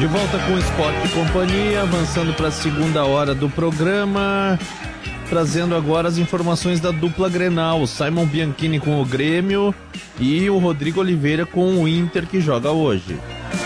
De volta com o Esporte e Companhia, avançando para a segunda hora do programa, trazendo agora as informações da dupla Grenal, o Simon Bianchini com o Grêmio e o Rodrigo Oliveira com o Inter, que joga hoje.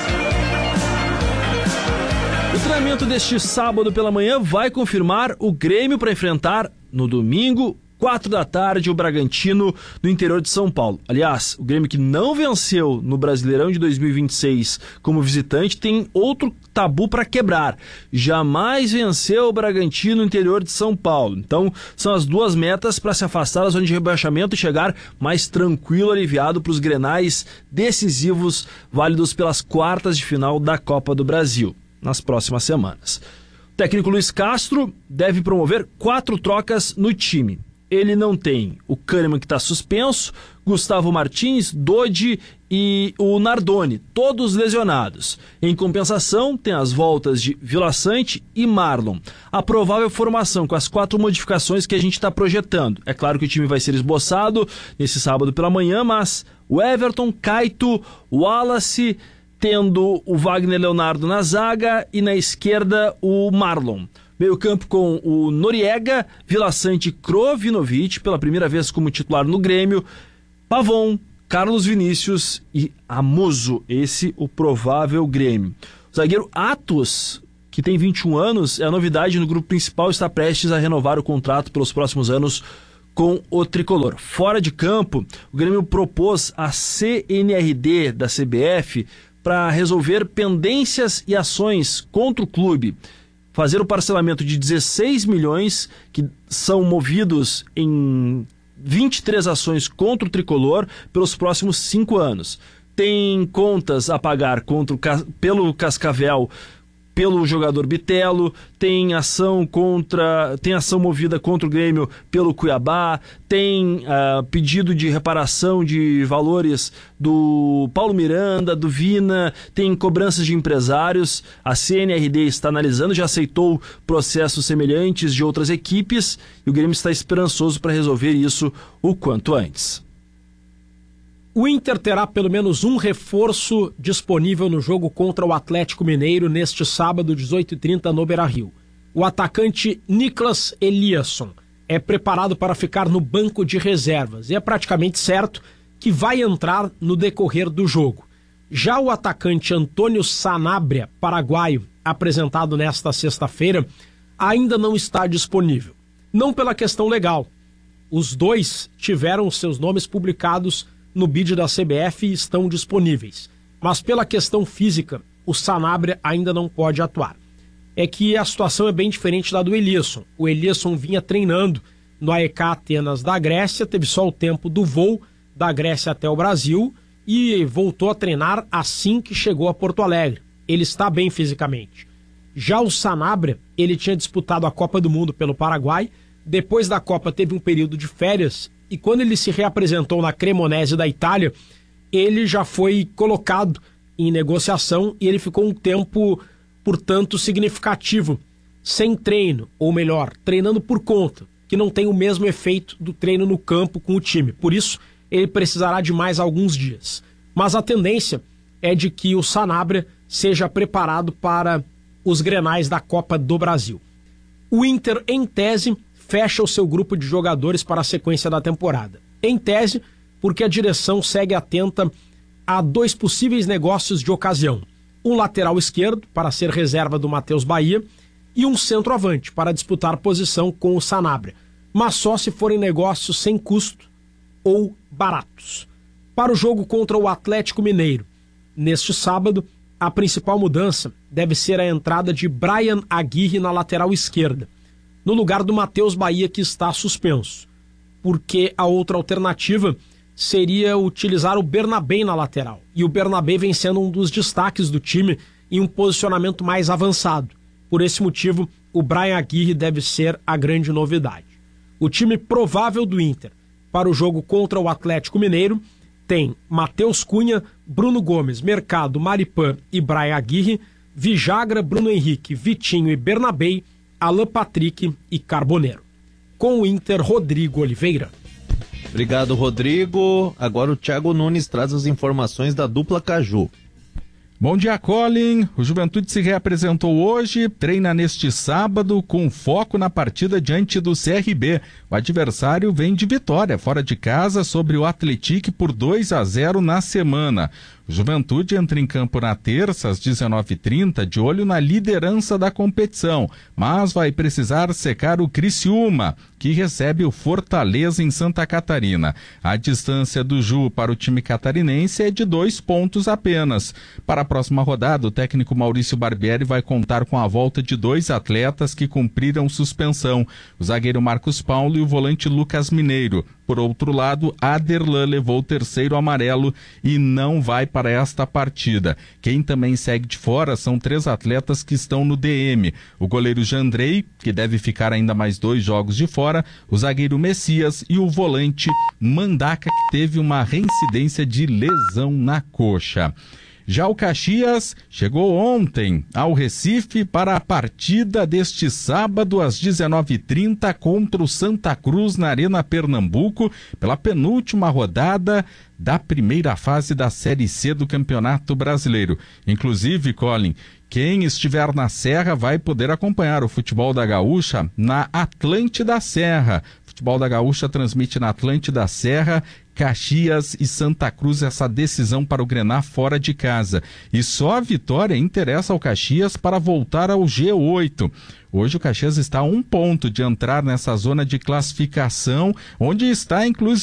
O treinamento deste sábado pela manhã vai confirmar o Grêmio para enfrentar no domingo, 4 da tarde, o Bragantino no interior de São Paulo. Aliás, o Grêmio que não venceu no Brasileirão de 2026 como visitante tem outro tabu para quebrar. Jamais venceu o Bragantino no interior de São Paulo. Então, são as duas metas para se afastar da zona de rebaixamento e chegar mais tranquilo, aliviado para os grenais decisivos válidos pelas quartas de final da Copa do Brasil nas próximas semanas. O técnico Luiz Castro deve promover 4 trocas no time. Ele não tem o Kahneman, que está suspenso, Gustavo Martins, Dodi e o Nardoni, todos lesionados. Em compensação, tem as voltas de Vila Sante e Marlon. A provável formação com as 4 modificações que a gente está projetando. É claro que o time vai ser esboçado nesse sábado pela manhã, mas o Everton, Caito, Wallace, tendo o Wagner Leonardo na zaga e na esquerda o Marlon. Meio campo com o Noriega, Vila Sante, Krovinovic, pela primeira vez como titular no Grêmio, Pavon, Carlos Vinícius e Amuso. Esse o provável Grêmio. O zagueiro Atos, que tem 21 anos, é a novidade no grupo principal, está prestes a renovar o contrato pelos próximos anos com o tricolor. Fora de campo, o Grêmio propôs a CNRD da CBF para resolver pendências e ações contra o clube. Fazer o parcelamento de 16 milhões que são movidos em 23 ações contra o tricolor pelos próximos 5 anos. Tem contas a pagar pelo Cascavel, pelo jogador Bitelo, tem ação movida contra o Grêmio pelo Cuiabá, tem pedido de reparação de valores do Paulo Miranda, do Vina, tem cobranças de empresários. A CNRD está analisando, já aceitou processos semelhantes de outras equipes e o Grêmio está esperançoso para resolver isso o quanto antes. O Inter terá pelo menos um reforço disponível no jogo contra o Atlético Mineiro neste sábado, 18h30, no Beira-Rio. O atacante Niklas Eliasson é preparado para ficar no banco de reservas e é praticamente certo que vai entrar no decorrer do jogo. Já o atacante Antônio Sanabria, paraguaio, apresentado nesta sexta-feira, ainda não está disponível. Não pela questão legal. Os dois tiveram seus nomes publicados no bid da CBF e estão disponíveis. Mas pela questão física, o Sanabria ainda não pode atuar. É que a situação é bem diferente da do Eliasson. O Eliasson vinha treinando no AEK Atenas da Grécia, teve só o tempo do voo da Grécia até o Brasil e voltou a treinar assim que chegou a Porto Alegre. Ele está bem fisicamente. Já o Sanabria, ele tinha disputado a Copa do Mundo pelo Paraguai, depois da Copa teve um período de férias e quando ele se reapresentou na Cremonese da Itália, ele já foi colocado em negociação e ele ficou um tempo, portanto, significativo, sem treino, ou melhor, treinando por conta, que não tem o mesmo efeito do treino no campo com o time. Por isso, ele precisará de mais alguns dias. Mas a tendência é de que o Sanabria seja preparado para os grenais da Copa do Brasil. O Inter, em tese, fecha o seu grupo de jogadores para a sequência da temporada. Em tese, porque a direção segue atenta a 2 possíveis negócios de ocasião. Um lateral esquerdo, para ser reserva do Matheus Bahia, e um centroavante, para disputar posição com o Sanabria. Mas só se forem negócios sem custo ou baratos. Para o jogo contra o Atlético Mineiro, neste sábado, a principal mudança deve ser a entrada de Brian Aguirre na lateral esquerda, no lugar do Matheus Bahia, que está suspenso, porque a outra alternativa seria utilizar o Bernabé na lateral, e o Bernabé vem sendo um dos destaques do time em um posicionamento mais avançado. Por esse motivo, o Brian Aguirre deve ser a grande novidade. O time provável do Inter para o jogo contra o Atlético Mineiro tem Matheus Cunha, Bruno Gomes, Mercado, Maripan e Brian Aguirre, Vijagra, Bruno Henrique, Vitinho e Bernabé, Alan Patrick e Carboneiro. Com o Inter, Rodrigo Oliveira. Obrigado, Rodrigo. Agora o Thiago Nunes traz as informações da dupla Caju. Bom dia, Colin. O Juventude se reapresentou hoje, treina neste sábado com foco na partida diante do CRB. O adversário vem de vitória fora de casa sobre o Atlético por 2-0 na semana. O Juventude entra em campo na terça, às 19h30, de olho na liderança da competição, mas vai precisar secar o Criciúma, que recebe o Fortaleza em Santa Catarina. A distância do Ju para o time catarinense é de 2 pontos apenas. Para a próxima rodada, o técnico Maurício Barbieri vai contar com a volta de 2 atletas que cumpriram suspensão, o zagueiro Marcos Paulo e o volante Lucas Mineiro. Por outro lado, Aderlan levou o 3º amarelo e não vai para esta partida. Quem também segue de fora são 3 atletas que estão no DM. O goleiro Jandrei, que deve ficar ainda mais 2 jogos de fora, o zagueiro Messias e o volante Mandaca, que teve uma reincidência de lesão na coxa. Já o Caxias chegou ontem ao Recife para a partida deste sábado às 19h30 contra o Santa Cruz na Arena Pernambuco, pela penúltima rodada da primeira fase da Série C do Campeonato Brasileiro. Inclusive, Colin, quem estiver na Serra vai poder acompanhar o futebol da Gaúcha na Atlântida Serra. O futebol da Gaúcha transmite na Atlântida Serra, Caxias e Santa Cruz, essa decisão para o Grená fora de casa. E só a vitória interessa ao Caxias para voltar ao G8. Hoje o Caxias está a 1 ponto de entrar nessa zona de classificação, onde está inclusive